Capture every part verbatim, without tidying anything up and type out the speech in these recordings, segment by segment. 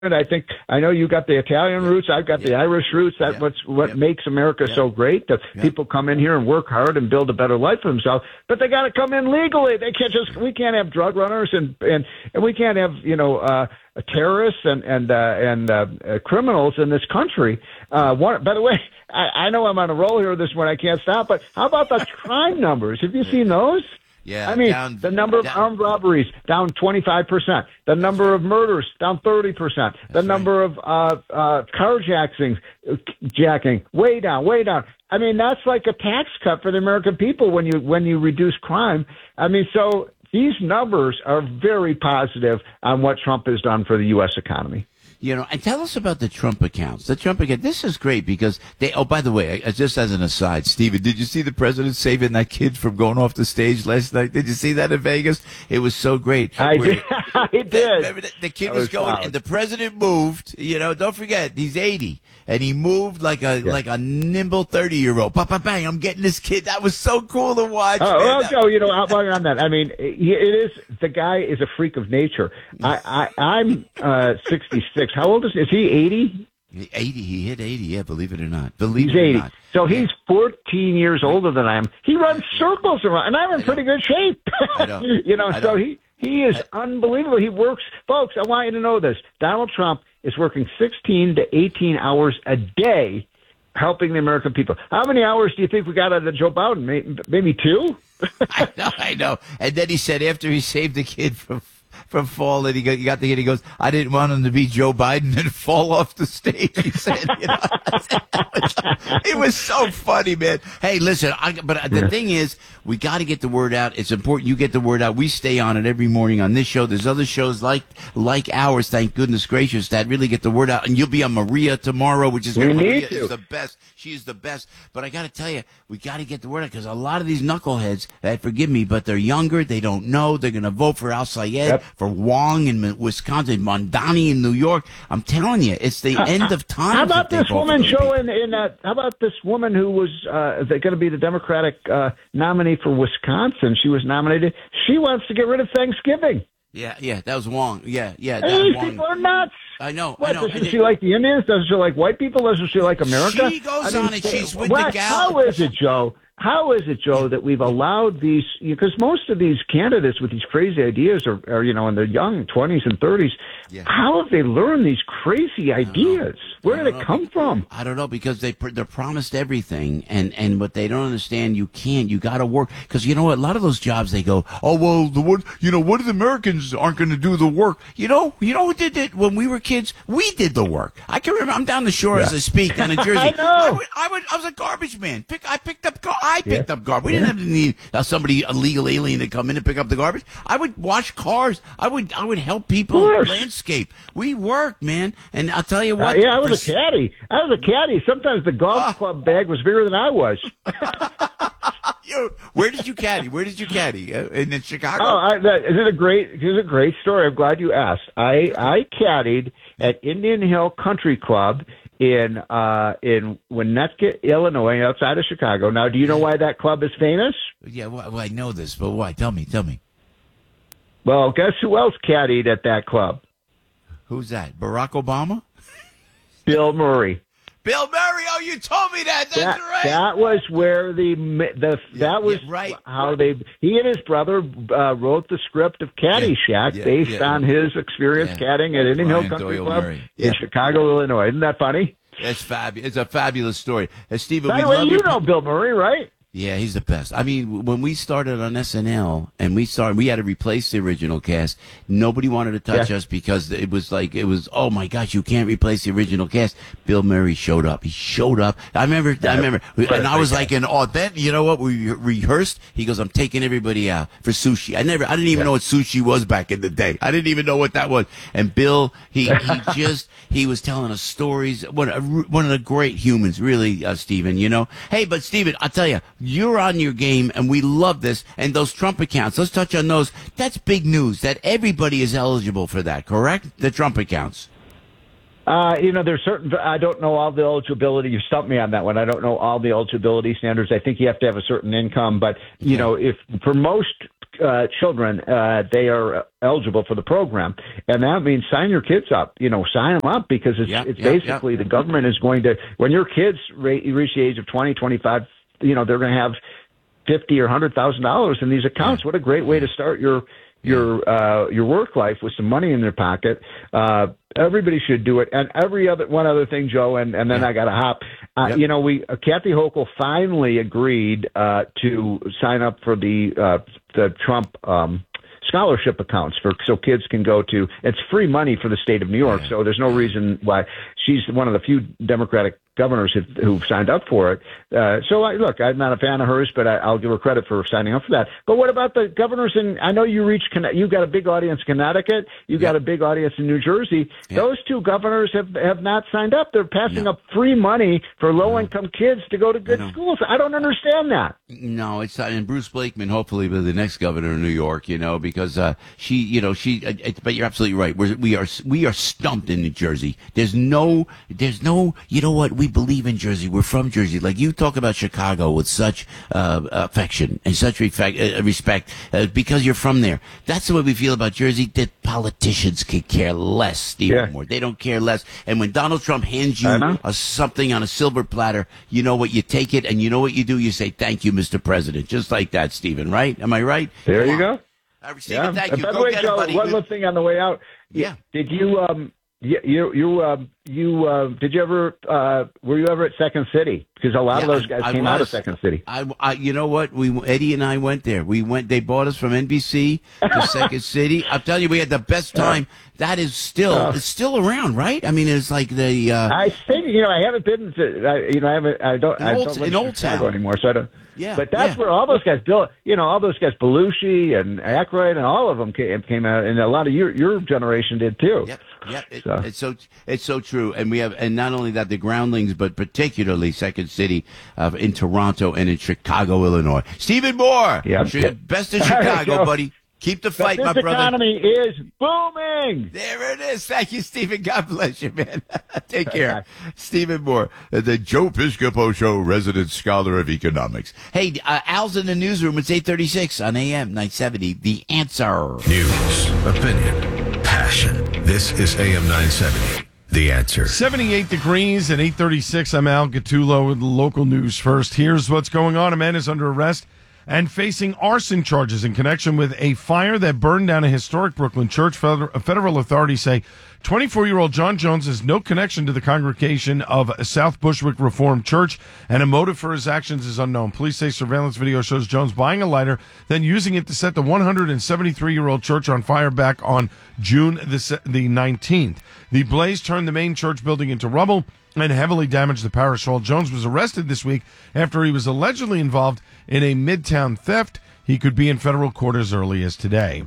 I think I know you got the Italian roots. I've got the Irish roots. That's Yeah. what's what Yeah. makes America Yeah. so great. That Yeah. people come in here and work hard and build a better life for themselves. But they got to come in legally. They can't just. We can't have drug runners and and, and we can't have you know uh, terrorists and and uh, and uh, uh, criminals in this country. Uh, one, by the way, I, I know I'm on a roll here this morning. I can't stop. But how about the crime numbers? Have you seen those? Yeah, I mean, down, the number of down, armed robberies down twenty-five percent. The number of murders down thirty percent. The number of uh, uh, carjacking, jacking way down, way down. I mean, that's like a tax cut for the American people when you when you reduce crime. I mean, so these numbers are very positive on what Trump has done for the U S economy. You know, and tell us about the Trump accounts. The Trump account. This is great because they. Oh, by the way, uh, just as an aside, Stephen, did you see the president saving that kid from going off the stage last night? Did you see that in Vegas? It was so great. I Where- did. I did. The, the, the kid That was, was going, loud. and the president moved. You know, don't forget he's eighty, and he moved like a Yeah. like a nimble thirty year old. Papa bang! I'm getting this kid. That was so cool to watch. Oh, man. well, That- Joe, you know, while you're on that, I mean, he- it is, the guy is a freak of nature. I, I, I'm uh, sixty-six. How old is, is he eighty? eighty. He hit eighty. Yeah, believe it or not. Believe He's it or eighty. not. So he's fourteen years older than I am. He runs circles around, and I'm in pretty good shape. I know. you know, I so know. he, he is unbelievable. He works, folks, I want you to know this. Donald Trump is working sixteen to eighteen hours a day helping the American people. How many hours do you think we got out of Joe Biden? Maybe, maybe two? I know, I know. And then he said after he saved the kid from from falling, he got, he got the kid. He goes, "I didn't want him to be Joe Biden and fall off the stage." He said, "You know, it was so funny, man." Hey, listen, I, but the thing is, we got to get the word out. It's important you get the word out. We stay on it every morning on this show. There's other shows like like ours. Thank goodness gracious that really get the word out. And you'll be on Maria tomorrow, which is We great. need Maria to. is the best. She is the best. But I got to tell you, we got to get the word out because a lot of these knuckleheads, uh, forgive me, but they're younger. They don't know. They're going to vote for Al Sayed, Yep. for Wong in Wisconsin, Mondani in New York. I'm telling you, it's the end of time. How about if they this vote for woman, those Joe? people. In, in uh, how about this woman who was uh, going to be the Democratic uh, nominee for Wisconsin? She was nominated. She wants to get rid of Thanksgiving. Yeah, yeah, that was Wong. Yeah, yeah, that Hey, these Wong. people are nuts. I know, What, I know. doesn't she like the Indians? Doesn't she like white people? Doesn't she like America? She goes I mean, on and she's with what- the gal. How is it, Joe? How is it, Joe, that we've allowed these, because most of these candidates with these crazy ideas are, are you know, in their young twenties and thirties. Yeah. How have they learned these crazy ideas? Where I did don't it know. come from? I don't know because they pr- they're promised everything, and and what they don't understand, you can't. You got to work because you know what? A lot of those jobs they go, oh well, the what you know, what if the Americans aren't going to do the work? You know, you know who did it when we were kids? We did the work. I can remember. I'm down the shore as I speak down in Jersey. I know. I, would, I, would, I was a garbage man. Pick. I picked up. Gar- I picked Yeah. up garbage. We didn't have to need uh, somebody a legal alien to come in and pick up the garbage. I would wash cars. I would. I would help people course. landscape. We worked, man. And I'll tell you Uh, what. yeah, I was for- a caddy. I was a caddy. Sometimes the golf Ah. club bag was bigger than I was. You, where did you caddy? Where did you caddy? Uh, in, in Chicago? Oh, I, that, is it a great? Is it a great story? I'm glad you asked. I I caddied at Indian Hill Country Club in uh in Winnetka, Illinois, outside of Chicago. Now, do you know why that club is famous? Yeah, well, well, I know this, but why? Tell me, tell me. Well, guess who else caddied at that club? Who's that? Barack Obama? Bill Murray. Bill Murray. Oh, you told me that. That's That, right. that was where the the Yeah, that was yeah, right. how they he and his brother uh, wrote the script of Caddyshack yeah, based yeah. on his experience Yeah. caddying at Indian Hill Brian Country Doyle Club Murray. in Yeah. Chicago, Illinois. Isn't that funny? That's fabulous. It's a fabulous story. Uh, Stephen, By we the way, love you your- know Bill Murray, right? Yeah, he's the best. I mean, when we started on S N L and we started, we had to replace the original cast. Nobody wanted to touch Yeah. us because it was like, it was, oh my gosh, you can't replace the original cast. Bill Murray showed up. He showed up. I remember, I remember, and I was like, in awe. Then, you know what? We rehearsed. He goes, I'm taking everybody out for sushi. I never, I didn't even Yeah. know what sushi was back in the day. I didn't even know what that was. And Bill, he, he just, he was telling us stories. What a, one of the great humans, really, uh, Stephen, you know? Hey, but Stephen, I'll tell you, you're on your game and we love this. And those Trump accounts, let's touch on those. That's big news that everybody is eligible for that, correct? The Trump accounts. Uh, you know, there's certain, I don't know all the eligibility. You stumped me on that one. I don't know all the eligibility standards. I think you have to have a certain income, but you Okay. know, if for most uh, children, uh, they are eligible for the program. And that means sign your kids up, you know, sign them up because it's, yeah, it's yeah, basically yeah. the government is going to, when your kids re- reach the age of twenty, twenty-five, you know, they're going to have fifty or one hundred thousand dollars in these accounts. Yeah. What a great way to start your, your, uh, your work life with some money in their pocket. Uh, everybody should do it. And every other, one other thing, Joe, and, and then yeah. I got to hop. Uh, yep. You know, we, uh, Kathy Hochul finally agreed, uh, to sign up for the, uh, the Trump, um, scholarship accounts for, so kids can go to, it's free money for the state of New York. Yeah. So there's no reason why she's one of the few Democratic governors who, who've signed up for it. Uh, so I, look, I'm not a fan of hers, but I, I'll give her credit for signing up for that. But what about the governors in, I know you reach, you've got a big audience in Connecticut. You've yep. got a big audience in New Jersey. Yep. Those two governors have, have not signed up. They're passing no. up free money for low income kids to go to good I schools. I don't understand that. No, it's not. And Bruce Blakeman, hopefully, will be the next governor of New York, you know, because, uh, she, you know, she, it, but you're absolutely right. We're, we are, we are stumped in New Jersey. There's no, there's no, you know what? We believe in Jersey. We're from Jersey. Like you talk about Chicago with such, uh, affection and such respect, uh, respect, uh, because you're from there. That's the way we feel about Jersey, that politicians could care less, Stephen yeah. Moore. They don't care less. And when Donald Trump hands you a, something on a silver platter, you know what? You take it and you know what you do? You say, thank you, Mister President. Just like that, Stephen, right? Am I right? There Come you on. go. I received yeah. it. Thank you. By the Go way, get Joe, it, buddy. one more thing on the way out. Yeah. Did you, um, you, you, you, uh, you uh, did you ever, uh, were you ever at Second City? Because a lot yeah, of those guys I, I came was. out of Second City. I, I, you know what? We Eddie and I went there. We went. They bought us from N B C to Second City. I'm telling you, we had the best time. That is still, uh, it's still around, right? I mean, it's like the. Uh, I think you know. I haven't been to. I, you know, I haven't. I don't. In I old, don't live in Old Town anymore, so I don't. Yeah, but that's yeah. where all those guys built. You know, all those guys, Belushi and Aykroyd, and all of them came, came out, and a lot of your your generation did too. Yep, yep. It, so. It's so it's so true, and we have, and not only that, the Groundlings, but particularly Second City uh, in Toronto and in Chicago, Illinois. Stephen Moore, yeah, best in Chicago, right, buddy. Keep the fight, but my this brother. Economy is booming. There it is. Thank you, Stephen. God bless you, man. Take care. Stephen Moore, the Joe Piscopo Show, resident scholar of economics. Hey, uh, Al's in the newsroom. It's eight thirty-six on A M nine seventy. The Answer. News, opinion, passion. This is A M nine seventy. The Answer. seventy-eight degrees at eight thirty-six. I'm Al Gattulo with local news first. Here's what's going on. A man is under arrest and facing arson charges in connection with a fire that burned down a historic Brooklyn church. Federal authorities say twenty-four-year-old John Jones has no connection to the congregation of South Bushwick Reformed Church, and a motive for his actions is unknown. Police say surveillance video shows Jones buying a lighter, then using it to set the one hundred seventy-three-year-old church on fire back on June the nineteenth. The blaze turned the main church building into rubble and heavily damaged the parish hall. Jones was arrested this week after he was allegedly involved in a Midtown theft. He could be in federal court as early as today.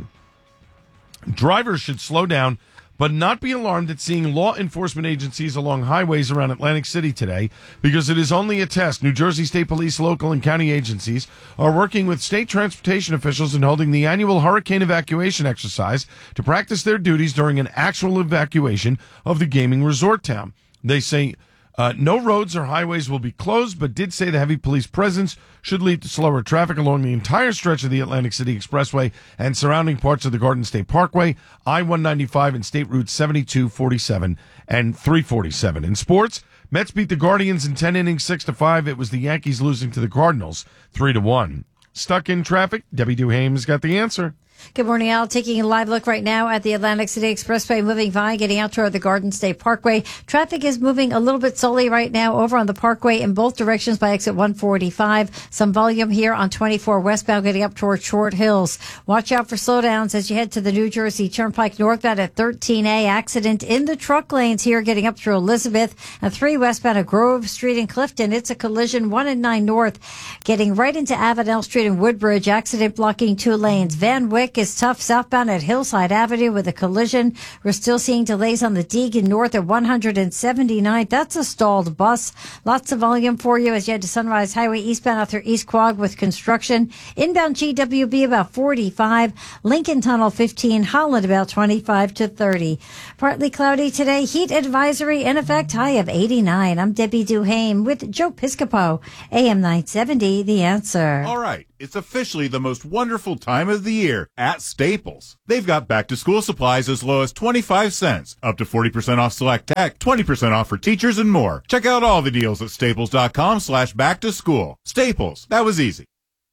Drivers should slow down, but not be alarmed at seeing law enforcement agencies along highways around Atlantic City today, because it is only a test. New Jersey State Police, local and county agencies are working with state transportation officials and holding the annual hurricane evacuation exercise to practice their duties during an actual evacuation of the gaming resort town. They say uh, no roads or highways will be closed, but did say the heavy police presence should lead to slower traffic along the entire stretch of the Atlantic City Expressway and surrounding parts of the Garden State Parkway, I one ninety-five, and State Routes seventy-two, forty-seven, and three forty-seven. In sports, Mets beat the Guardians in ten innings, six to five. It was the Yankees losing to the Cardinals, three to one. Stuck in traffic? Debbie Duhame's got the answer. Good morning, Al. Taking a live look right now at the Atlantic City Expressway, moving fine, getting out toward the Garden State Parkway. Traffic is moving a little bit slowly right now over on the Parkway in both directions by exit one forty-five. Some volume here on twenty-four westbound getting up toward Short Hills. Watch out for slowdowns as you head to the New Jersey Turnpike northbound at thirteen A. Accident in the truck lanes here getting up through Elizabeth and three westbound at Grove Street in Clifton. It's a collision one and nine north getting right into Avenel Street in Woodbridge. Accident blocking two lanes. Van Wyck is tough southbound at Hillside Avenue with a collision. We're still seeing delays on the Deegan North at one seventy-ninth. That's a stalled bus. Lots of volume for you as you head to Sunrise Highway eastbound out through East Quogue with construction. Inbound G W B about forty-five. Lincoln Tunnel fifteen. Holland about twenty-five to thirty. Partly cloudy today. Heat advisory in effect. High of eighty-nine. I'm Debbie Duhame with Joe Piscopo. A M nine seventy, The Answer. All right. It's officially the most wonderful time of the year at Staples. They've got back-to-school supplies as low as twenty-five cents, up to forty percent off select tech, twenty percent off for teachers, and more. Check out all the deals at staples.com slash back-to-school. Staples. That was easy.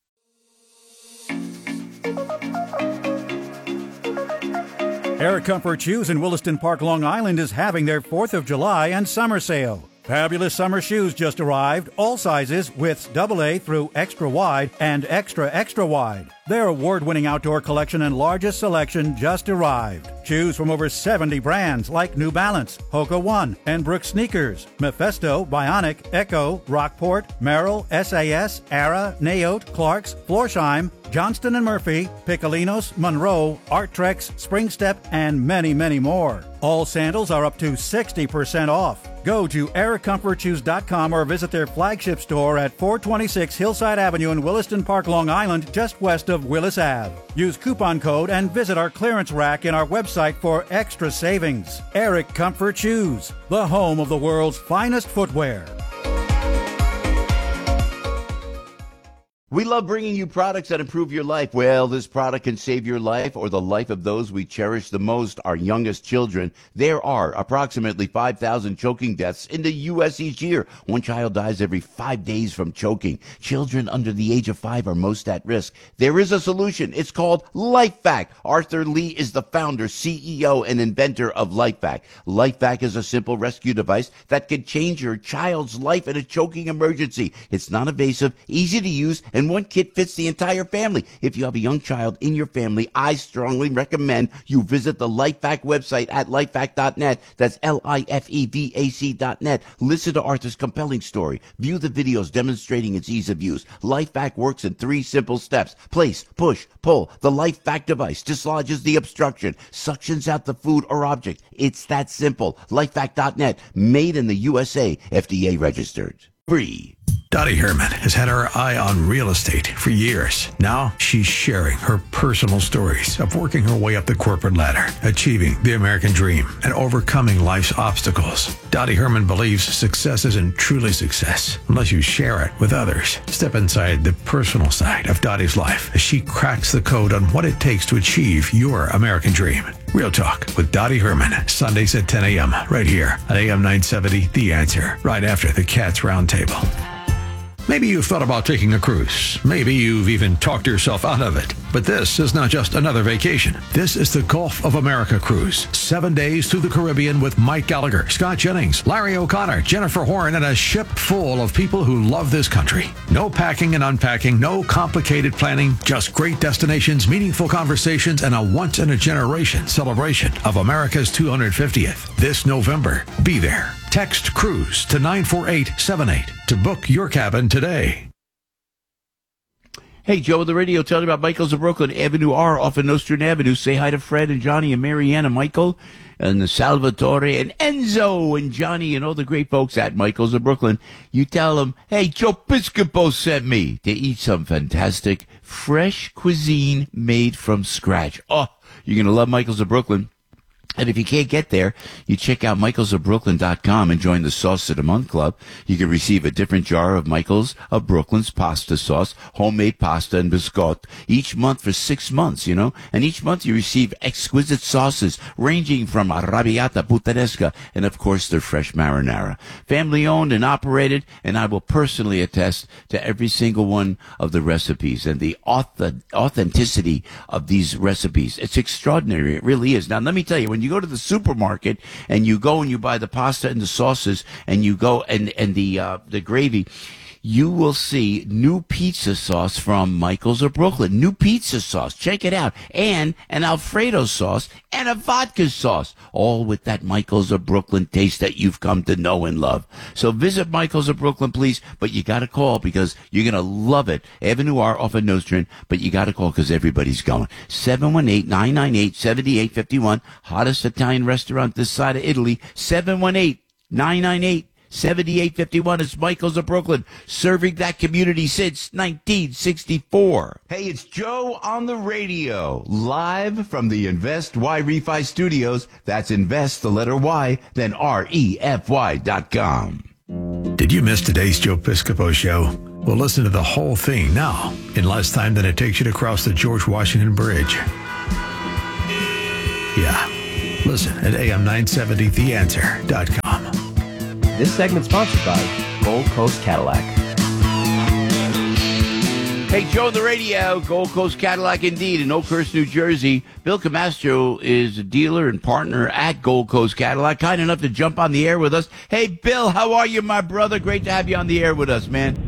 Air Comfort Shoes in Williston Park, Long Island is having their fourth of July and summer sale. Fabulous summer shoes just arrived, all sizes, widths double A through extra wide and extra extra wide. Their award-winning outdoor collection and largest selection just arrived. Shoes from over seventy brands like New Balance, Hoka One, and Brooks Sneakers, Mephisto, Bionic, Echo, Rockport, Merrill, S A S, Ara, Naote, Clarks, Florsheim, Johnston and Murphy, Piccolinos, Monroe, Arttrex, Springstep, and many, many more. All sandals are up to sixty percent off. Go to air comfort shoes dot com or visit their flagship store at four twenty-six Hillside Avenue in Williston Park, Long Island, just west of Willis Avenue. Use coupon code and visit our clearance rack in our website for extra savings. Eric Comfort Shoes, the home of the world's finest footwear. We love bringing you products that improve your life. Well, this product can save your life or the life of those we cherish the most, our youngest children. There are approximately five thousand choking deaths in the U S each year. One child dies every five days from choking. Children under the age of five are most at risk. There is a solution. It's called LifeVac. Arthur Lee is the founder, C E O, and inventor of LifeVac. LifeVac is a simple rescue device that can change your child's life in a choking emergency. It's non-invasive, easy to use, and one kit fits the entire family. If you have a young child in your family, I strongly recommend you visit the LifeVac website at lifevac dot net. That's L I F E V A C dot net. Listen to Arthur's compelling story. View the videos demonstrating its ease of use. LifeVac works in three simple steps. Place, push, pull. The LifeVac device dislodges the obstruction, suctions out the food or object. It's that simple. lifevac dot net. Made in the U S A. F D A registered. Free. Dottie Herman has had her eye on real estate for years. Now she's sharing her personal stories of working her way up the corporate ladder, achieving the American dream, and overcoming life's obstacles. Dottie Herman believes success isn't truly success unless you share it with others. Step inside the personal side of Dottie's life as she cracks the code on what it takes to achieve your American dream. Real Talk with Dottie Herman, Sundays at ten a.m. right here at A M nine seventy, The Answer, right after the Cats Roundtable. Maybe you've thought about taking a cruise. Maybe you've even talked yourself out of it. But this is not just another vacation. This is the Gulf of America cruise. Seven days through the Caribbean with Mike Gallagher, Scott Jennings, Larry O'Connor, Jennifer Horn, and a ship full of people who love this country. No packing and unpacking, no complicated planning, just great destinations, meaningful conversations, and a once-in-a-generation celebration of America's two hundred fiftieth. This November, be there. Text CRUISE to nine four eight seven eight to book your cabin today. Hey, Joe, on the radio, tell me about Michael's of Brooklyn, Avenue R off of Nostrand Avenue. Say hi to Fred and Johnny and Marianne and Michael and Salvatore and Enzo and Johnny and all the great folks at Michael's of Brooklyn. You tell them, hey, Joe Piscopo sent me to eat some fantastic fresh cuisine made from scratch. Oh, you're going to love Michael's of Brooklyn. And if you can't get there, you check out michaels of brooklyn dot com and join the Sauce of the Month Club. You can receive a different jar of Michael's of Brooklyn's pasta sauce, homemade pasta and biscotti, each month for six months, you know. And each month you receive exquisite sauces ranging from arrabbiata, puttanesca, and of course their fresh marinara. Family owned and operated, and I will personally attest to every single one of the recipes and the auth- authenticity of these recipes. It's extraordinary. It really is. Now, let me tell you, when you go to the supermarket and you go and you buy the pasta and the sauces and you go and, and the, uh, the gravy, you will see new pizza sauce from Michael's of Brooklyn. New pizza sauce. Check it out. And an Alfredo sauce and a vodka sauce. All with that Michael's of Brooklyn taste that you've come to know and love. So visit Michael's of Brooklyn, please. But you got to call because you're going to love it. Avenue R off of Nostrand. But you got to call because everybody's going. seven one eight, nine nine eight, seven eight five one. Hottest Italian restaurant this side of Italy. seven one eight, nine nine eight, seven eight five one. It's Michael's of Brooklyn, serving that community since nineteen sixty-four. Hey, it's Joe on the radio, live from the Invest Y Refi Studios. That's Invest, the letter Y, then R E F Y dot com. Did you miss today's Joe Piscopo show? Well, listen to the whole thing now in less time than it takes you to cross the George Washington Bridge. Yeah. Listen at A M nine seventy the answer dot com. This segment sponsored by Gold Coast Cadillac. Hey, Joe on the radio, Gold Coast Cadillac indeed in Oakhurst, New Jersey. Bill Camastro is a dealer and partner at Gold Coast Cadillac, kind enough to jump on the air with us. Hey, Bill, how are you, my brother? Great to have you on the air with us, man.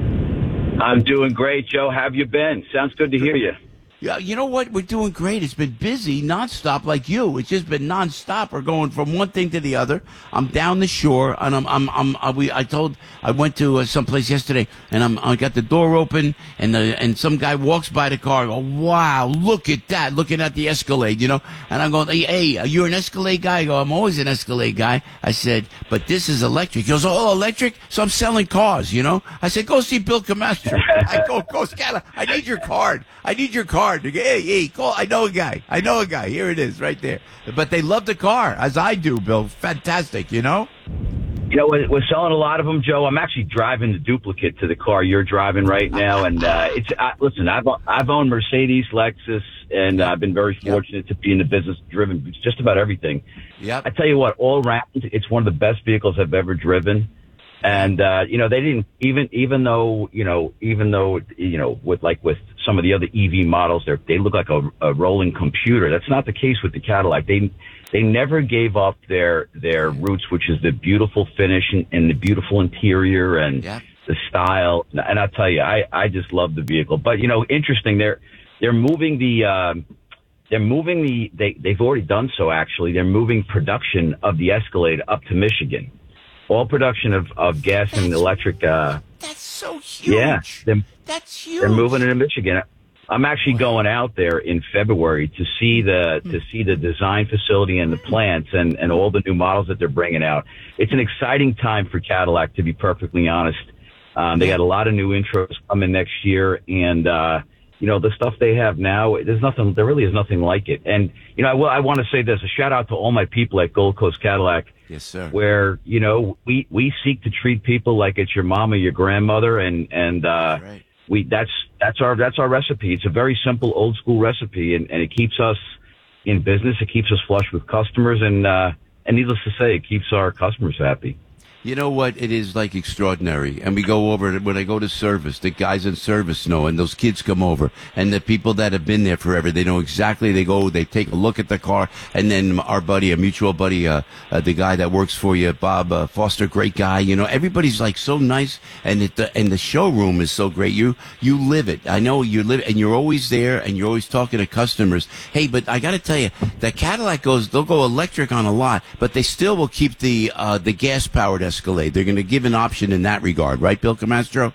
I'm doing great, Joe. How have you been? Sounds good to hear you. Yeah, you know what? We're doing great. It's been busy, nonstop, like you. It's just been nonstop. We're going from one thing to the other. I'm down the shore, and I'm, I'm, I'm. I, we, I told, I went to uh, someplace yesterday, and I'm, I got the door open, and the, and some guy walks by the car. I go, wow, look at that! Looking at the Escalade, you know. And I'm going, hey, hey, you're an Escalade guy? I go, I'm always an Escalade guy. I said, but this is electric. He goes, oh, electric? So I'm selling cars, you know. I said, go see Bill Camastro. I go, go, Scala. I need your card. I need your card. Hey, hey, call. I know a guy. I know a guy. Here it is, right there. But they love the car, as I do, Bill. Fantastic, you know? You know, we're selling a lot of them, Joe. I'm actually driving the duplicate to the car you're driving right now. And uh, it's uh, listen, I've I've owned Mercedes, Lexus, and uh, I've been very fortunate yep. to be in the business, driven just about everything. Yep. I tell you what, all around, it's one of the best vehicles I've ever driven. And, uh, you know, they didn't even, even though, you know, even though, you know, with like with some of the other E V models, they they look like a, a rolling computer. That's not the case with the Cadillac. They, they never gave up their, their roots, which is the beautiful finish and, and the beautiful interior and yeah. the style. And I'll tell you, I, I just love the vehicle. But, you know, interesting. They're, they're moving the, um, they're moving the, they, they've already done so actually. They're moving production of the Escalade up to Michigan. All production of, of gas that's, and electric. Uh, that's so huge. Yeah. They're, that's huge. They're moving it to Michigan. I'm actually wow. going out there in February to see the to see the design facility and the plants and, and all the new models that they're bringing out. It's an exciting time for Cadillac, to be perfectly honest. Um, they got a lot of new intros coming next year, and uh, you know the stuff they have now. There's nothing. There really is nothing like it. And you know, I, will, I want to say this: a shout out to all my people at Gold Coast Cadillac. Yes, sir. Where, you know, we, we seek to treat people like it's your mom or your grandmother. And, and, uh, right. we, that's, that's our, that's our recipe. It's a very simple old school recipe and, and it keeps us in business. It keeps us flush with customers and, uh, and needless to say, it keeps our customers happy. You know what? It is like extraordinary. And we go over it when I go to service. The guys in service know, and those kids come over. And the people that have been there forever, they know exactly. They go, they take a look at the car. And then our buddy, a mutual buddy, uh, uh the guy that works for you, Bob uh, Foster, great guy. You know, everybody's like so nice. And it, the, and the showroom is so great. You, you live it. I know you live it. And you're always there and you're always talking to customers. Hey, but I got to tell you, the Cadillac goes, they'll go electric on a lot, but they still will keep the, uh, the gas powered Escalade. They're going to give an option in that regard, right, Bill Camastro?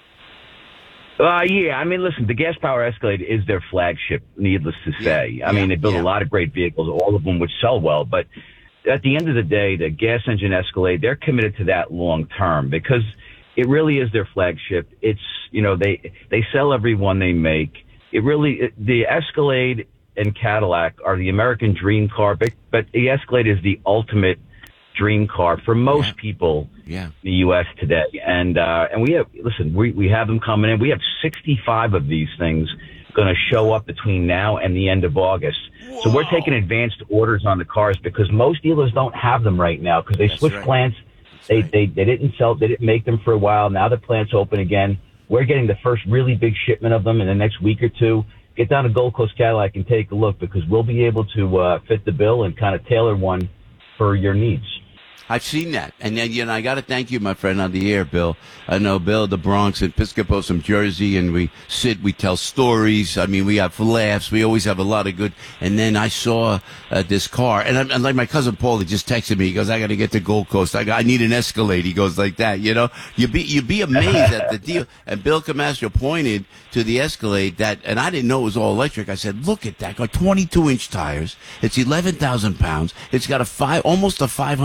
Uh, yeah, I mean, listen, the gas power Escalade is their flagship, needless to say. Yeah, I mean, they build yeah. a lot of great vehicles, all of them which sell well, but at the end of the day, the gas engine Escalade, they're committed to that long term because it really is their flagship. It's, you know, they, they sell every one they make. It really, it, the Escalade and Cadillac are the American dream car, but, but the Escalade is the ultimate dream car for most yeah. people yeah. in the U S today. And, uh, and we have, listen, we, we have them coming in. We have sixty-five of these things going to show up between now and the end of August. Whoa. So we're taking advanced orders on the cars because most dealers don't have them right now because they That's switched right. plants. That's they, right. they, they didn't sell, they didn't make them for a while. Now the plant's open again. We're getting the first really big shipment of them in the next week or two. Get down to Gold Coast Cadillac and take a look because we'll be able to, uh, fit the bill and kind of tailor one for your needs. I've seen that. And then, you know, I got to thank you, my friend, on the air, Bill. I know Bill, the Bronx, Episcopal, from Jersey, and we sit, we tell stories. I mean, we have laughs. We always have a lot of good. And then I saw uh, this car, and, I, and like my cousin Paul, he just texted me. He goes, I got to get to Gold Coast. I, got, I need an Escalade. He goes like that, you know. You'd be, you'd be amazed at the deal. And Bill Camastro pointed to the Escalade that, and I didn't know it was all electric. I said, look at that. Got twenty-two inch tires. It's eleven thousand pounds. It's got a five, almost a five hundred mile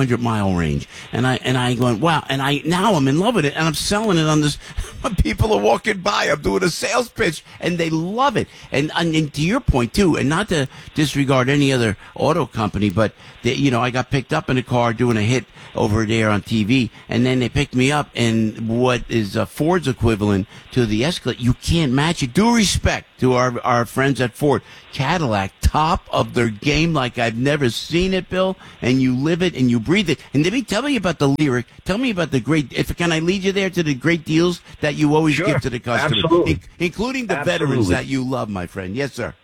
mile range. And I and I going, wow, and I now I'm in love with it, and I'm selling it on this. People are walking by, I'm doing a sales pitch, and they love it. And, and, and to your point too, and not to disregard any other auto company, but they, you know, I got picked up in a car doing a hit over there on T V, and then they picked me up in what is uh, Ford's equivalent to the Escalade. You can't match it. Due respect to our our friends at Ford. Cadillac, top of their game like I've never seen it, Bill, and you live it and you breathe it. And let me tell me about the Lyric. Tell me about the great, if can I lead you there to the great deals that you always Sure. give to the customer, Absolutely. in, including the Absolutely. veterans that you love, my friend. Yes, sir.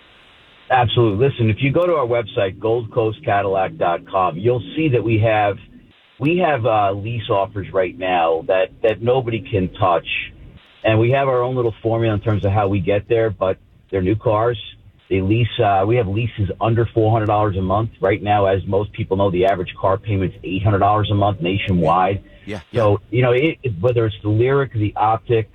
Absolutely. Listen, if you go to our website, gold coast cadillac dot com, you'll see that we have we have uh, lease offers right now that, that nobody can touch. And we have our own little formula in terms of how we get there, but they're new cars. They lease. Uh, we have leases under four hundred dollars a month. Right now, as most people know, the average car payment is eight hundred dollars a month nationwide. Yeah. yeah. So, you know, it, it, whether it's the Lyric, the Optic,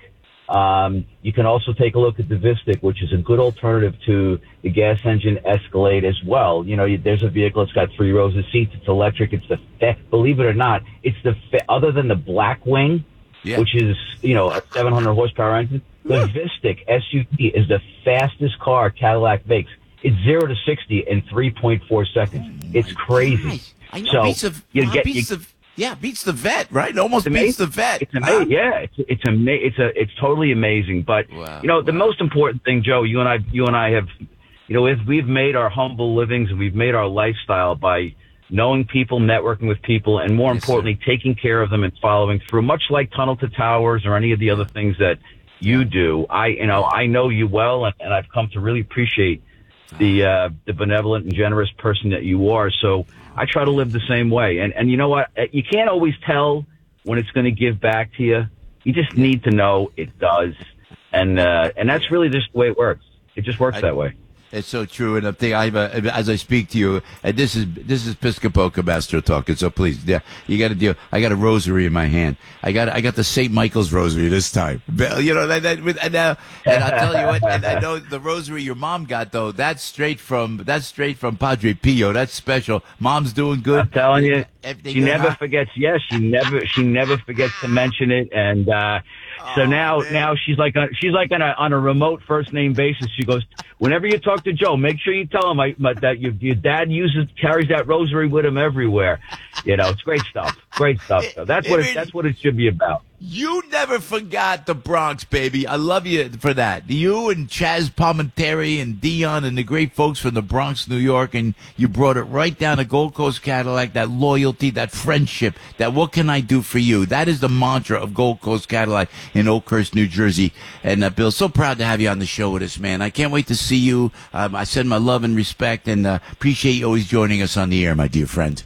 um, you can also take a look at the Vistic, which is a good alternative to the gas engine Escalade as well. You know, you, there's a vehicle that's got three rows of seats. It's electric. It's the, fa- believe it or not, it's the, fa- other than the Blackwing, Yeah. which is, you know, a seven hundred horsepower engine, the Vistic S U V is the fastest car Cadillac makes. It's zero to sixty in three point four seconds. It's crazy. Gosh. I know, So, beats the, you uh, get- beats you- the, yeah, beats the vet, right? Almost It's beats the amazing. vet. It's amazing. Yeah, it's it's ama- It's a it's totally amazing. But Wow, you know, the wow. most important thing, Joe, you and I, you and I have, you know, if we've made our humble livings and we've made our lifestyle by knowing people, networking with people, and more Yes, importantly, taking care of them and following through. Much like Tunnel to Towers or any of the other things that you do, I you know I know you well, and, and I've come to really appreciate the uh, the benevolent and generous person that you are. So I try to live the same way. And and you know what? You can't always tell when it's going to give back to you. You just need to know it does. And uh, and that's really just the way it works. It just works I- that way. It's so true, and I'm thinking, I, uh, as I speak to you, and this is this is Piscopo Cabastro talking. So please, yeah, you got to deal. I got a rosary in my hand. I got I got the Saint Michael's rosary this time. But, you know, that, that, with- and, uh, and I'll tell you what. And I know the rosary your mom got though. That's straight from that's straight from Padre Pio. That's special. Mom's doing good. I'm telling you, Everything she good, never huh? forgets. Yes, she never she never forgets to mention it. And uh, so Oh, now man. now she's like a, she's like on a on a remote first name basis. She goes, whenever you talk to Joe, make sure you tell him I, my, that your your dad uses carries that rosary with him everywhere. You know, it's great stuff. Great stuff. So that's what it, that's what it should be about. You never forgot the Bronx, baby. I love you for that. You and Chaz Palminteri and Dion and the great folks from the Bronx, New York, and you brought it right down to Gold Coast Cadillac, that loyalty, that friendship, that what can I do for you? That is the mantra of Gold Coast Cadillac in Oakhurst, New Jersey. And uh, Bill, so proud to have you on the show with us, man. I can't wait to see you. Um, I send my love and respect and uh, appreciate you always joining us on the air, my dear friend.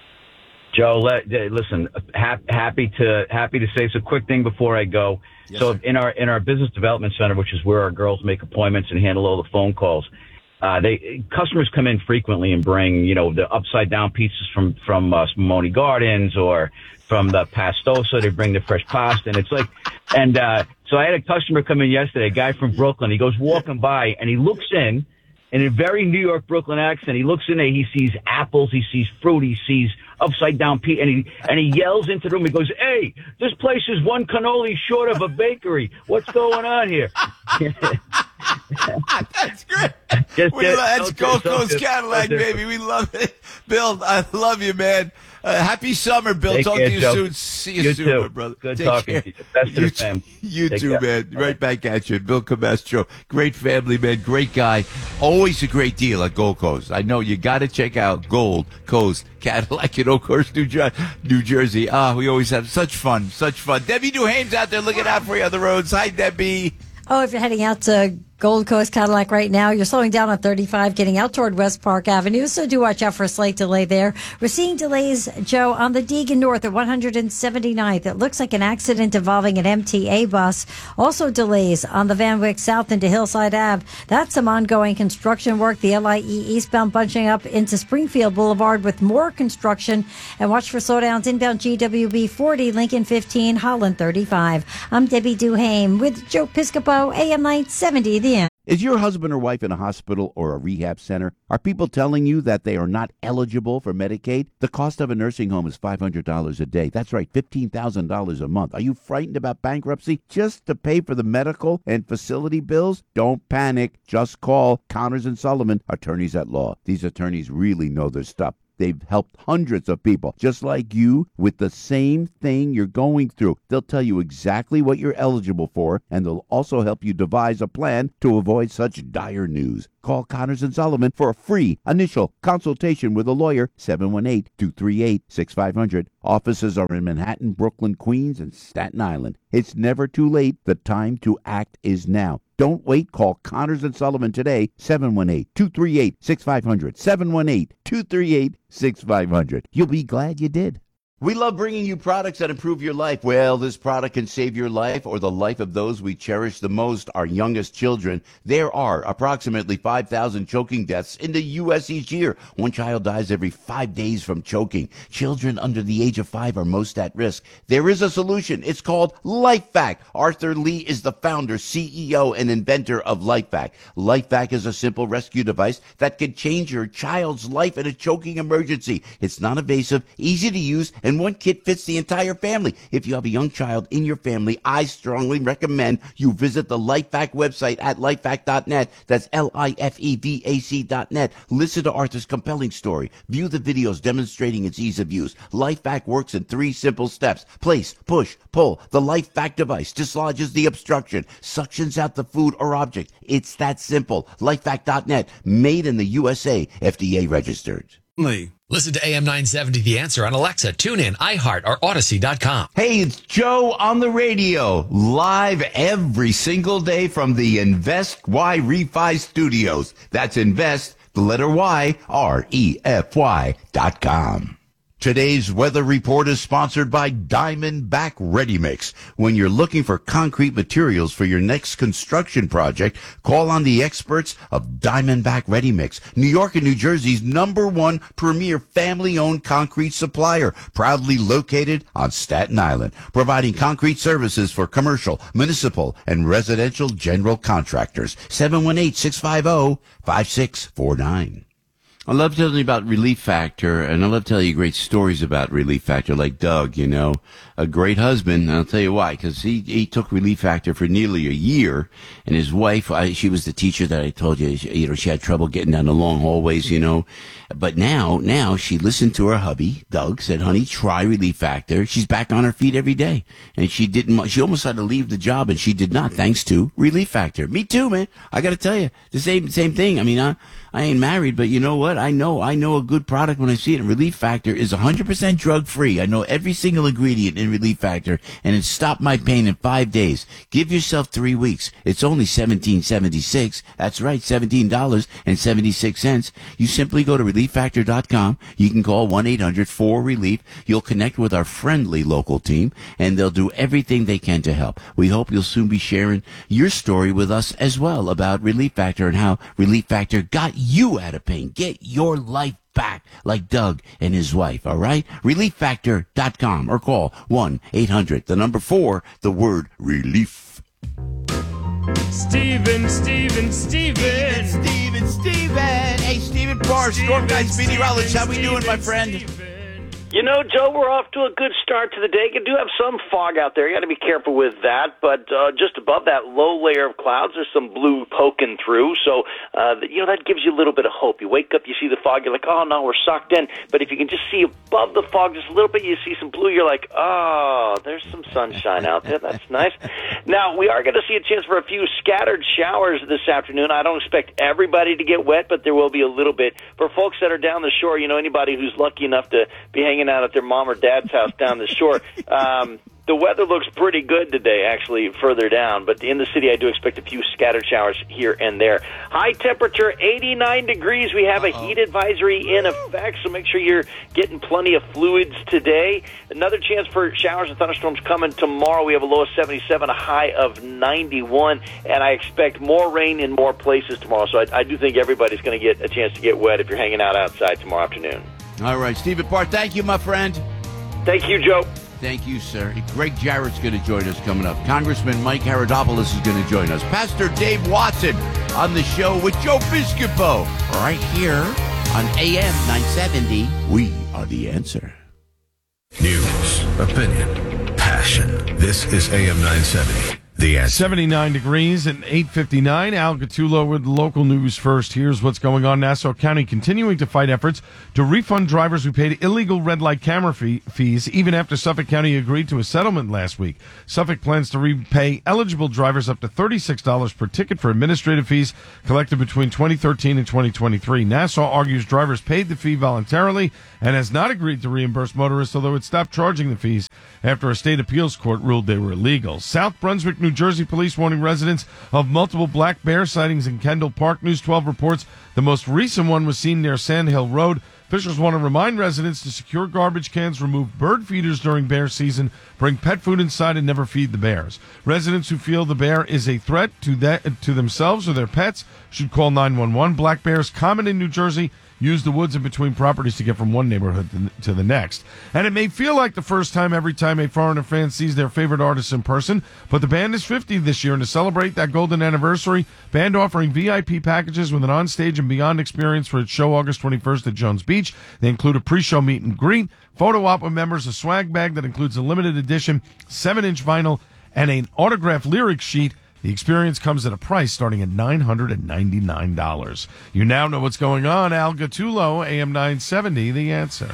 Joe, let, uh, listen. Ha- happy to happy to say so. Quick thing before I go. Yes, so sir. in our in our business development center, which is where our girls make appointments and handle all the phone calls, uh, they customers come in frequently and bring you know the upside down pizzas from from uh, Spumoni Gardens or from the Pastosa. They bring the fresh pasta, and it's like and uh, so I had a customer come in yesterday, a guy from Brooklyn. He goes walking by and he looks in. In a very New York, Brooklyn accent, he looks in there, he sees apples, he sees fruit, he sees upside down pea, and he, and he yells into the room, he goes, hey, this place is one cannoli short of a bakery. What's going on here? That's great. Just, We just- love, that's so- Gold so- Coast so- Cadillac, so- baby. We love it. Bill, I love you, man. Uh, happy summer, Bill. Take Talk care, to you Joe. soon. See you, You soon, too. my brother. Good Take talking care. to you. Best to you the fam. t- You Take too, care. man. Right back at you. Bill Cabastro. Great family, man. Great guy. Always a great deal at Gold Coast. I know you got to check out Gold Coast Cadillac in Oakhurst, New, Jer- New Jersey. Ah, we always have such fun. Such fun. Debbie Duhame's out there looking out for you on the roads. Hi, Debbie. Oh, if you're heading out to Gold Coast Cadillac right now, you're slowing down on thirty-five, getting out toward West Park Avenue, so do watch out for a slight delay there. We're seeing delays, Joe, on the Deegan North at one hundred seventy-ninth. It looks like an accident involving an M T A bus. Also delays on the Van Wyck South into Hillside Ave. That's some ongoing construction work. The L I E eastbound bunching up into Springfield Boulevard with more construction. And watch for slowdowns inbound G W B forty, Lincoln fifteen, Holland thirty-five. I'm Debbie Duhame with Joe Piscopo, A M nine seventy, The End. Is your husband or wife in a hospital or a rehab center? Are people telling you that they are not eligible for Medicaid? The cost of a nursing home is five hundred dollars a day. That's right, fifteen thousand dollars a month. Are you frightened about bankruptcy just to pay for the medical and facility bills? Don't panic. Just call Connors and Sullivan, attorneys at law. These attorneys really know their stuff. They've helped hundreds of people just like you with the same thing you're going through. They'll tell you exactly what you're eligible for, and they'll also help you devise a plan to avoid such dire news. Call Connors and Sullivan for a free initial consultation with a lawyer, seven one eight, two three eight, six five zero zero. Offices are in Manhattan, Brooklyn, Queens, and Staten Island. It's never too late. The time to act is now. Don't wait. Call Connors and Sullivan today, seven one eight, two three eight, six five zero zero, seven one eight, two three eight, six five zero zero. You'll be glad you did. We love bringing you products that improve your life. Well, this product can save your life or the life of those we cherish the most, our youngest children. There are approximately five thousand choking deaths in the U S each year. One child dies every five days from choking. Children under the age of five are most at risk. There is a solution. It's called LifeVac. Arthur Lee is the founder, C E O, and inventor of LifeVac. LifeVac is a simple rescue device that can change your child's life in a choking emergency. It's non-invasive, easy to use, and one kit fits the entire family. If you have a young child in your family, I strongly recommend you visit the LifeVac website at lifevac dot net. That's L I F E V A C dot net. Listen to Arthur's compelling story. View the videos demonstrating its ease of use. LifeVac works in three simple steps. Place, push, pull. The LifeVac device dislodges the obstruction, suctions out the food or object. It's that simple. lifevac dot net. Made in the U S A. F D A registered. Lee. Listen to A M nine seventy The Answer on Alexa, TuneIn, iHeart, or Odyssey dot com. Hey, it's Joe on the radio, live every single day from the Invest Y Refi Studios. That's Invest, the letter Y, R E F Y dot com. Today's weather report is sponsored by Diamondback Ready Mix. When you're looking for concrete materials for your next construction project, call on the experts of Diamondback Ready Mix, New York and New Jersey's number one premier family-owned concrete supplier, proudly located on Staten Island, providing concrete services for commercial, municipal, and residential general contractors. seven one eight, six five zero, five six four nine. I love telling you about Relief Factor, and I love telling you great stories about Relief Factor, like Doug, you know, a great husband. And I'll tell you why, because he, he took Relief Factor for nearly a year, and his wife, I, she was the teacher that I told you, she, you know, she had trouble getting down the long hallways, you know. But now, now she listened to her hubby, Doug, said, honey, try Relief Factor. She's back on her feet every day. And she didn't, she almost had to leave the job, and she did not, thanks to Relief Factor. Me too, man. I got to tell you, the same, same thing. I mean, I, I ain't married, but you know what? I know, I know a good product when I see it. And Relief Factor is one hundred percent drug-free. I know every single ingredient in Relief Factor, and it stopped my pain in five days. Give yourself three weeks. It's only seventeen seventy-six. That's right, seventeen dollars and seventy-six cents. You simply go to relief factor dot com. You can call one eight hundred four relief. You'll connect with our friendly local team, and they'll do everything they can to help. We hope you'll soon be sharing your story with us as well about Relief Factor and how Relief Factor got you out of pain. Get your life back like Doug and his wife, all right? relief factor dot com or call one eight hundred, the number four, the word relief. Steven, Steven, Steven. Steven, Steven, Steven. Hey, Steven Parr, Storm Guy, Speedy Rollins. How we doing, my friend? Steven. You know, Joe, we're off to a good start to the day. You do have some fog out there. You got to be careful with that. But uh, just above that low layer of clouds, there's some blue poking through. So, uh, you know, that gives you a little bit of hope. You wake up, you see the fog, you're like, oh, no, we're sucked in. But if you can just see above the fog just a little bit, you see some blue, you're like, oh, there's some sunshine out there. That's nice. Now, we are going to see a chance for a few scattered showers this afternoon. I don't expect everybody to get wet, but there will be a little bit. For folks that are down the shore, you know, anybody who's lucky enough to be hanging out at their mom or dad's house down the shore, um, the weather looks pretty good today, actually, further down. But in the city, I do expect a few scattered showers here and there. High temperature, eighty-nine degrees. We have Uh-oh. a heat advisory in effect, so make sure you're getting plenty of fluids today. Another chance for showers and thunderstorms coming tomorrow. We have a low of seventy-seven, a high of ninety-one, and I expect more rain in more places tomorrow. So I, I do think everybody's going to get a chance to get wet if you're hanging out outside tomorrow afternoon. All right, Stephen Parr, thank you, my friend. Thank you, Joe. Thank you, sir. Greg Jarrett's going to join us coming up. Congressman Mike Haradopoulos is going to join us. Pastor Dave Watson on the show with Joe Piscopo. Right here on A M nine seventy, we are the answer. News, opinion, passion. This is A M nine seventy. The answer. seventy-nine degrees at eight fifty-nine. Al Gattulo with local news first. Here's what's going on. Nassau County continuing to fight efforts to refund drivers who paid illegal red light camera fee, fees even after Suffolk County agreed to a settlement last week. Suffolk plans to repay eligible drivers up to thirty-six dollars per ticket for administrative fees collected between twenty thirteen and twenty twenty-three. Nassau argues drivers paid the fee voluntarily and has not agreed to reimburse motorists, although it stopped charging the fees after a state appeals court ruled they were illegal. South Brunswick, New Jersey police warning residents of multiple black bear sightings in Kendall Park. News twelve reports the most recent one was seen near Sand Hill Road. Officials want to remind residents to secure garbage cans, remove bird feeders during bear season, bring pet food inside, and never feed the bears. Residents who feel the bear is a threat to that, to themselves or their pets should call nine one one. Black bears, common in New Jersey, use the woods in between properties to get from one neighborhood to the next. And it may feel like the first time every time a foreigner fan sees their favorite artist in person, but the band is fifty this year, and to celebrate that golden anniversary, band offering V I P packages with an on-stage and beyond experience for its show August twenty-first at Jones Beach. They include a pre-show meet and greet, photo op with members, a swag bag that includes a limited edition seven-inch vinyl, and an autographed lyric sheet. The experience comes at a price starting at nine hundred ninety-nine dollars. You now know what's going on. Al Gattulo, A M nine seventy, The Answer.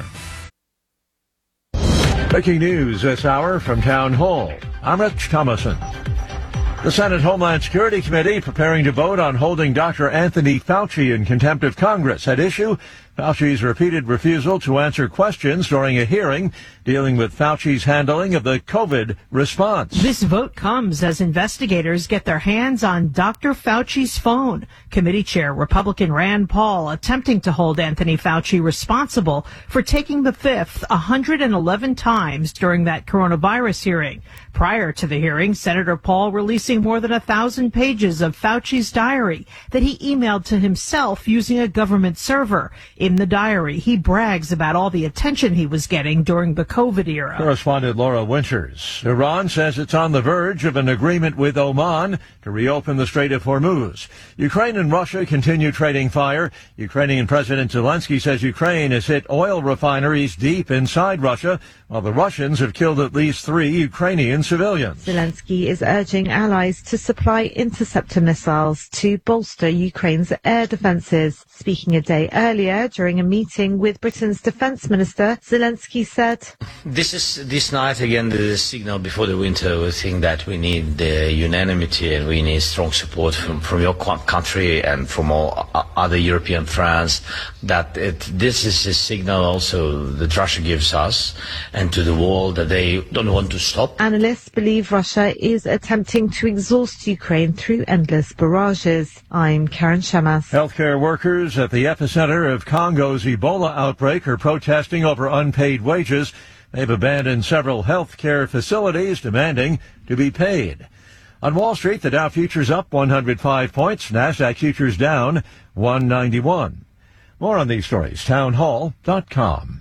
Breaking news this hour from Town Hall. I'm Rich Thomason. The Senate Homeland Security Committee preparing to vote on holding Doctor Anthony Fauci in contempt of Congress. At issue, Fauci's repeated refusal to answer questions during a hearing dealing with Fauci's handling of the COVID response. This vote comes as investigators get their hands on Doctor Fauci's phone. Committee Chair Republican Rand Paul attempting to hold Anthony Fauci responsible for taking the fifth one hundred eleven times during that coronavirus hearing. Prior to the hearing, Senator Paul releasing more than a thousand pages of Fauci's diary that he emailed to himself using a government server. In the diary, he brags about all the attention he was getting during the COVID era. Correspondent Laura Winters. Iran says it's on the verge of an agreement with Oman to reopen the Strait of Hormuz. Ukraine and Russia continue trading fire. Ukrainian President Zelensky says Ukraine has hit oil refineries deep inside Russia, while the Russians have killed at least three Ukrainian civilians. Zelensky is urging allies to supply interceptor missiles to bolster Ukraine's air defenses. Speaking a day earlier during a meeting with Britain's defense minister, Zelensky said, This is this night again the signal before the winter. We think that we need the unanimity and we need strong support from, from your country and from all other European friends, that it, this is a signal also that Russia gives us and to the world that they don't want to stop. Analysts believe Russia is attempting to exhaust Ukraine through endless barrages. I'm Karen Shamas. Healthcare workers at the epicenter of Congo's Ebola outbreak are protesting over unpaid wages. They've abandoned several healthcare facilities demanding to be paid. On Wall Street, the Dow futures up one hundred five points, NASDAQ futures down one ninety-one. More on these stories, town hall dot com.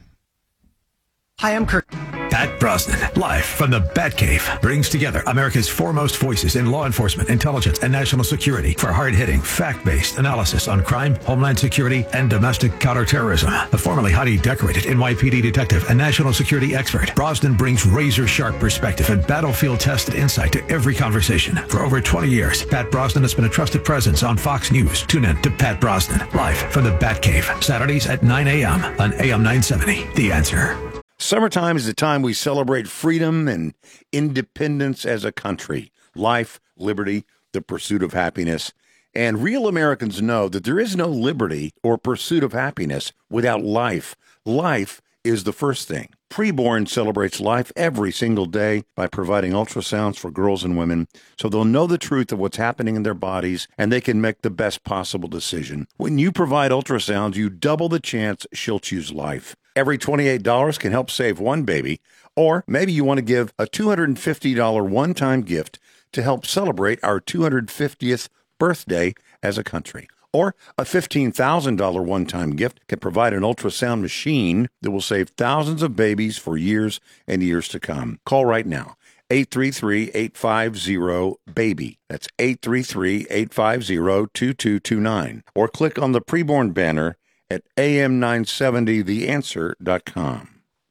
Hi, I'm Kirk. Pat Brosnan, live from the Batcave, brings together America's foremost voices in law enforcement, intelligence, and national security for hard-hitting, fact-based analysis on crime, homeland security, and domestic counterterrorism. The formerly highly decorated N Y P D detective and national security expert, Brosnan brings razor-sharp perspective and battlefield-tested insight to every conversation. For over twenty years, Pat Brosnan has been a trusted presence on Fox News. Tune in to Pat Brosnan, live from the Batcave, Saturdays at nine a.m. on A M nine seventy. The Answer. Summertime is the time we celebrate freedom and independence as a country, life, liberty, the pursuit of happiness. And real Americans know that there is no liberty or pursuit of happiness without life. Life is the first thing. Preborn celebrates life every single day by providing ultrasounds for girls and women so they'll know the truth of what's happening in their bodies and they can make the best possible decision. When you provide ultrasounds, you double the chance she'll choose life. Every twenty-eight dollars can help save one baby, or maybe you want to give a two hundred fifty dollars one-time gift to help celebrate our two hundred fiftieth birthday as a country. Or a fifteen thousand dollars one-time gift can provide an ultrasound machine that will save thousands of babies for years and years to come. Call right now, eight three three, eight five zero, BABY. That's eight three three, eight five zero, two two two nine. Or click on the preborn banner at A M nine seventy the answer dot com.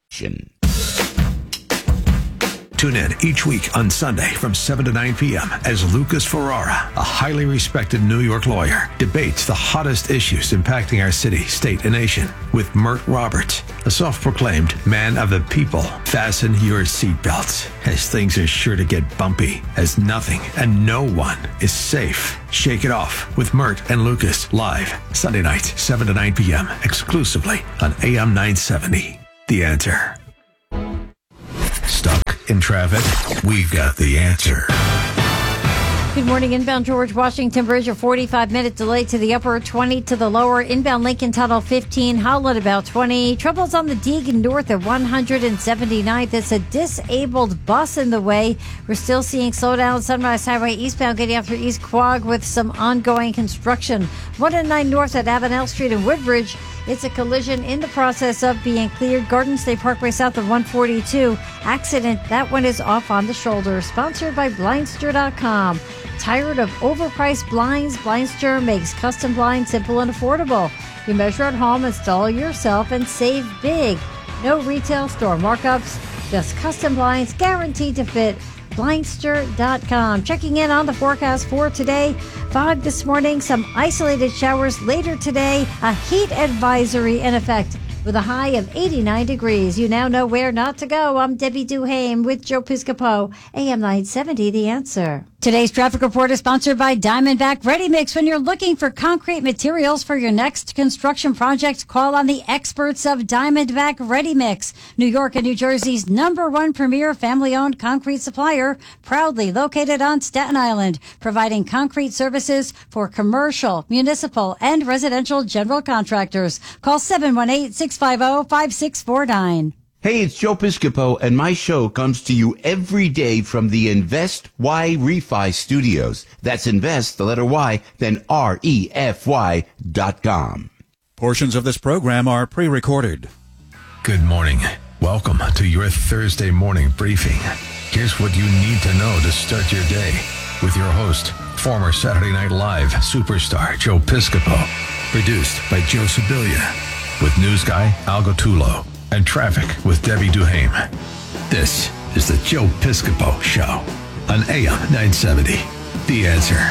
Tune in each week on Sunday from seven to nine p.m. as Lucas Ferrara, a highly respected New York lawyer, debates the hottest issues impacting our city, state, and nation with Mert Roberts, a self-proclaimed man of the people. Fasten your seatbelts, as things are sure to get bumpy, as nothing and no one is safe. Shake it off with Mert and Lucas live Sunday nights, seven to nine p.m. exclusively on A M nine seventy. The Answer. Stuck in traffic? We've got the answer. Good morning. Inbound George Washington Bridge, a forty-five minute delay to the upper, twenty to the lower. Inbound Lincoln Tunnel, fifteen. Howlett, about twenty. Troubles on the Deegan North at one hundred seventy-ninth. It's a disabled bus in the way. We're still seeing slowdown. Sunrise Highway eastbound getting out through East Quogue with some ongoing construction. one oh nine North at Avenel Street in Woodbridge. It's a collision in the process of being cleared. Garden State Parkway south of one forty-two. Accident, that one is off on the shoulder. Sponsored by Blindster dot com. Tired of overpriced blinds? Blindster makes custom blinds simple and affordable. You measure at home, install yourself, and save big. No retail store markups, just custom blinds guaranteed to fit. Blindster dot com. Checking in on the forecast for today. Fog this morning, some isolated showers later today. A heat advisory in effect with a high of eighty-nine degrees. You now know where not to go. I'm Debbie Duhame with Joe Piscopo, A M nine seventy, The Answer. Today's traffic report is sponsored by Diamondback Ready Mix. When you're looking for concrete materials for your next construction project, call on the experts of Diamondback Ready Mix. New York and New Jersey's number one premier family-owned concrete supplier, proudly located on Staten Island, providing concrete services for commercial, municipal, and residential general contractors. Call seven one eight, six five zero, five six four nine. Hey, it's Joe Piscopo, and my show comes to you every day from the Invest Y Refi Studios. That's Invest, the letter Y, then R E F Y dot com. Portions of this program are pre-recorded. Good morning. Welcome to your Thursday morning briefing. Here's what you need to know to start your day with your host, former Saturday Night Live superstar Joe Piscopo. Produced by Joe Sibilia, with news guy Al Gattullo, and traffic with Debbie Duhame. This is the Joe Piscopo Show on A M nine seventy. The Answer.